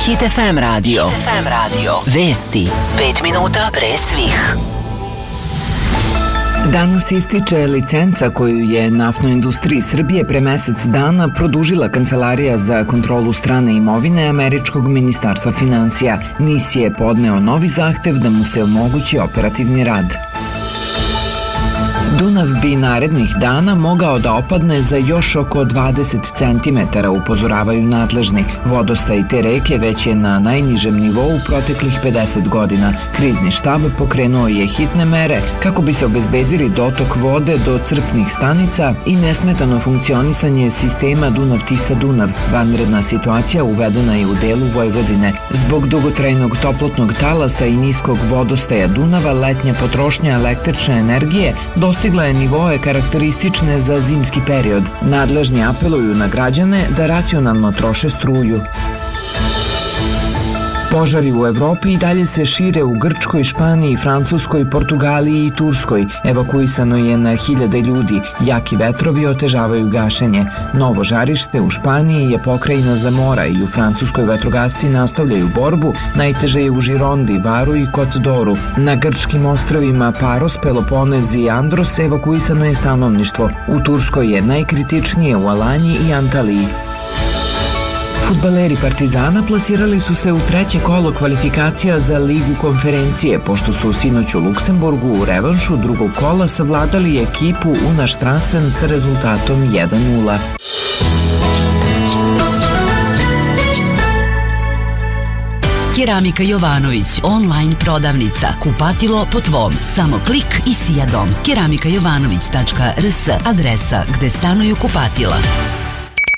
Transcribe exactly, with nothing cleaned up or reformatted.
Hit ef em radio. Hit ef em radio. Vesti pet minuta pre svih. Danas ističe licenca koju je Naftnoj industriji Srbije pre mesec dana produžila Kancelarija za kontrolu strane imovine Američkog ministarstva finansija. N I S je podneo novi zahtev da mu se omogući operativni rad. Dunav bi narednih dana mogao da opadne za još oko dvadeset centimetara, upozoravaju nadležni. Vodostaj te reke već je na najnižem nivou proteklih pedeset godina. Krizni štab pokrenuo je hitne mere kako bi se obezbedili dotok vode do crpnih stanica i nesmetano funkcionisanje sistema Dunav-Tisa-Dunav. Vanredna situacija uvedena je u delu Vojvodine. Zbog dugotrajnog toplotnog talasa i niskog vodostaja Dunava, letnja potrošnja električne energije dostigla je nivoe karakteristične za zimski period. Nadležni apeluju na građane da racionalno troše struju. Požari u Evropi i dalje se šire u Grčkoj, Španiji, Francuskoj, Portugaliji i Turskoj. Evakuisano je na hiljade ljudi. Jaki vetrovi otežavaju gašenje. Novo žarište u Španiji je pokrajina Zamora i u Francuskoj vatrogasci nastavljaju borbu. Najteže je u Žirondi, Varu i Kotdoru. Na grčkim ostrvima Paros, Peloponez i Andros evakuisano je stanovništvo. U Turskoj je najkritičnije u Alanji i Antaliji. Fudbaleri Partizana plasirali su se u treće kolo kvalifikacija za Ligu konferencije, pošto su sinoć u Luksemburgu u revanšu drugog kola savladali ekipu Una Strassen sa rezultatom jedan nula. Keramika Jovanović, online prodavnica. Kupatilo po tvom. Samo klik i sija dom. keramika jovanović tačka r s, adresa gde stanuju kupatila.